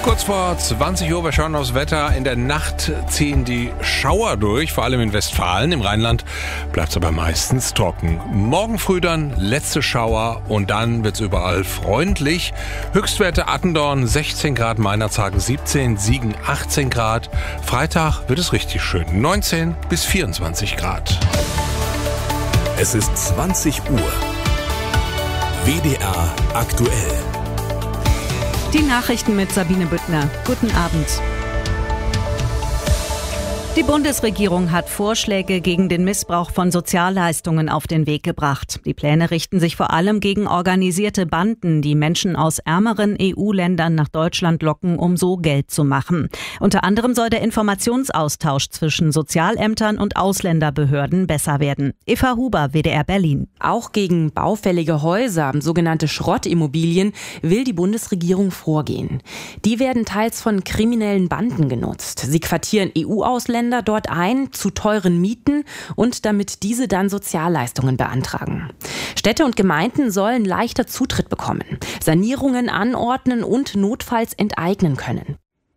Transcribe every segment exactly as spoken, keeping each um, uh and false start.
Kurz vor zwanzig Uhr, wir schauen aufs Wetter. In der Nacht ziehen die Schauer durch, vor allem in Westfalen. Im Rheinland bleibt es aber meistens trocken. Morgen früh dann letzte Schauer und dann wird es überall freundlich. Höchstwerte Attendorn sechzehn Grad, Meinerzhagen siebzehn, Siegen achtzehn Grad. Freitag wird es richtig schön, neunzehn bis vierundzwanzig Grad. Es ist zwanzig Uhr. W D R aktuell. Die Nachrichten mit Sabine Büttner. Guten Abend. Die Bundesregierung hat Vorschläge gegen den Missbrauch von Sozialleistungen auf den Weg gebracht. Die Pläne richten sich vor allem gegen organisierte Banden, die Menschen aus ärmeren E U-Ländern nach Deutschland locken, um so Geld zu machen. Unter anderem soll der Informationsaustausch zwischen Sozialämtern und Ausländerbehörden besser werden. Eva Huber, W D R Berlin. Auch gegen baufällige Häuser, sogenannte Schrottimmobilien, will die Bundesregierung vorgehen. Die werden teils von kriminellen Banden genutzt. Sie quartieren E U-Ausländer dort ein, zu teuren Mieten und damit diese dann Sozialleistungen beantragen. Städte und Gemeinden sollen leichter Zutritt bekommen, Sanierungen anordnen und notfalls enteignen können.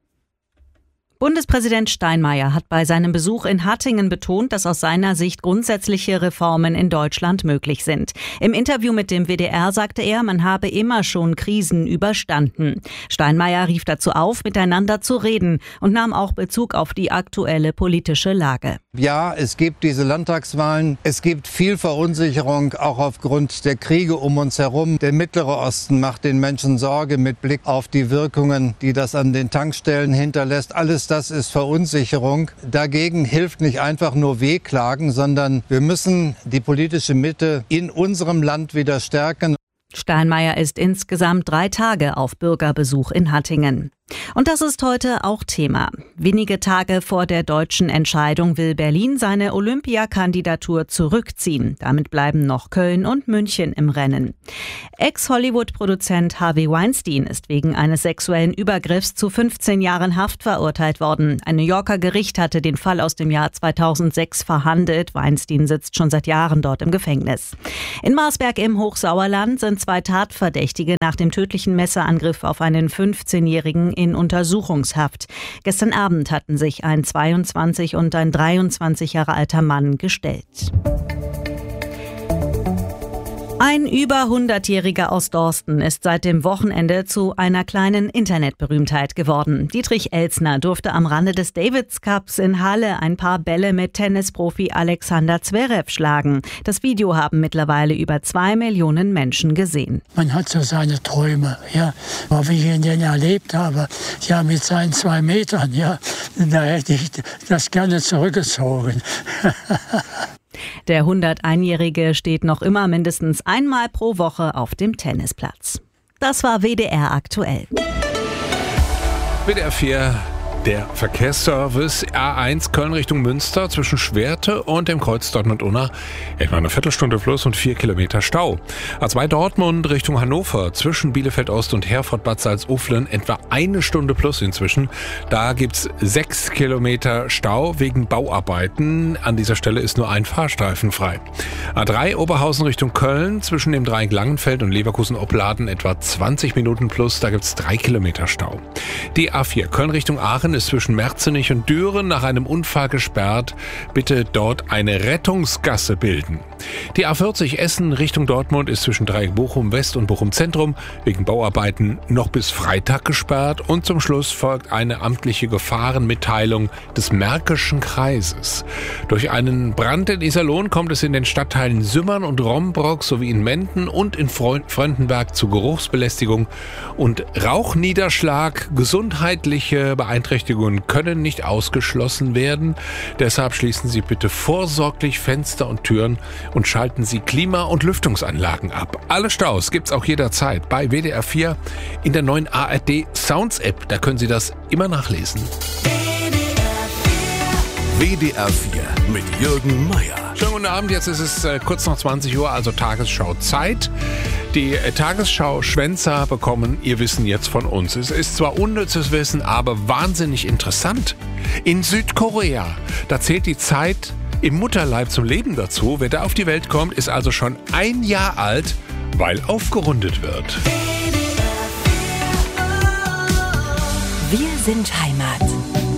Bundespräsident Steinmeier hat bei seinem Besuch in Hattingen betont, dass aus seiner Sicht grundsätzliche Reformen in Deutschland möglich sind. Im Interview mit dem W D R sagte er, man habe immer schon Krisen überstanden. Steinmeier rief dazu auf, miteinander zu reden und nahm auch Bezug auf die aktuelle politische Lage. Ja, es gibt diese Landtagswahlen. Es gibt viel Verunsicherung, auch aufgrund der Kriege um uns herum. Der Mittlere Osten macht den Menschen Sorge mit Blick auf die Wirkungen, die das an den Tankstellen hinterlässt. Alles das ist Verunsicherung. Dagegen hilft nicht einfach nur Wehklagen, sondern wir müssen die politische Mitte in unserem Land wieder stärken. Steinmeier ist insgesamt drei Tage auf Bürgerbesuch in Hattingen. Und das ist heute auch Thema. Wenige Tage vor der deutschen Entscheidung will Berlin seine Olympiakandidatur zurückziehen. Damit bleiben noch Köln und München im Rennen. Ex-Hollywood-Produzent Harvey Weinstein ist wegen eines sexuellen Übergriffs zu fünfzehn Jahren Haft verurteilt worden. Ein New Yorker Gericht hatte den Fall aus dem Jahr zweitausendsechs verhandelt. Weinstein sitzt schon seit Jahren dort im Gefängnis. In Marsberg im Hochsauerland sind zwei Tatverdächtige nach dem tödlichen Messerangriff auf einen fünfzehnjährigen in Untersuchungshaft. Gestern Abend hatten sich ein zweiundzwanzig und ein dreiundzwanzig Jahre alter Mann gestellt. Ein über hundertjähriger aus Dorsten ist seit dem Wochenende zu einer kleinen Internetberühmtheit geworden. Dietrich Elsner durfte am Rande des Davis Cups in Halle ein paar Bälle mit Tennisprofi Alexander Zverev schlagen. Das Video haben mittlerweile über zwei Millionen Menschen gesehen. Man hat so seine Träume, ja, wie ich ihn denn erlebt habe, ja, mit seinen zwei Metern, ja, da hätte ich das gerne zurückgezogen. Der hunderteinjährige steht noch immer mindestens einmal pro Woche auf dem Tennisplatz. Das war W D R aktuell. W D R vier. Der Verkehrsservice A eins Köln Richtung Münster zwischen Schwerte und dem Kreuz Dortmund-Unna etwa eine Viertelstunde plus und vier Kilometer Stau. A zwei Dortmund Richtung Hannover zwischen Bielefeld-Ost und Herford-Bad Salzuflen etwa eine Stunde plus inzwischen. Da gibt's sechs Kilometer Stau wegen Bauarbeiten. An dieser Stelle ist nur ein Fahrstreifen frei. A drei Oberhausen Richtung Köln zwischen dem Dreieck Langenfeld und Leverkusen-Opladen etwa zwanzig Minuten plus. Da gibt's drei Kilometer Stau. Die A vier Köln Richtung Aachen ist zwischen Merzenich und Düren nach einem Unfall gesperrt. Bitte dort eine Rettungsgasse bilden. Die A vierzig Essen Richtung Dortmund ist zwischen Dreieck Bochum West und Bochum Zentrum wegen Bauarbeiten noch bis Freitag gesperrt. Und zum Schluss folgt eine amtliche Gefahrenmitteilung des Märkischen Kreises. Durch einen Brand in Iserlohn kommt es in den Stadtteilen Sümmern und Rombrock sowie in Menden und in Fröndenberg zu Geruchsbelästigung und Rauchniederschlag. Gesundheitliche Beeinträchtigungen können nicht ausgeschlossen werden. Deshalb schließen Sie bitte vorsorglich Fenster und Türen und schalten Sie Klima- und Lüftungsanlagen ab. Alle Staus gibt's auch jederzeit bei W D R vier in der neuen A R D Sounds App. Da können Sie das immer nachlesen. W D R vier mit Jürgen Meier. Schönen guten Abend, jetzt ist es äh, kurz nach zwanzig Uhr, also Tagesschau-Zeit. Die äh, Tagesschau-Schwänzer bekommen ihr Wissen jetzt von uns. Es ist zwar unnützes Wissen, aber wahnsinnig interessant. In Südkorea, da zählt die Zeit im Mutterleib zum Leben dazu. Wer da auf die Welt kommt, ist also schon ein Jahr alt, weil aufgerundet wird. Wir sind Heimat.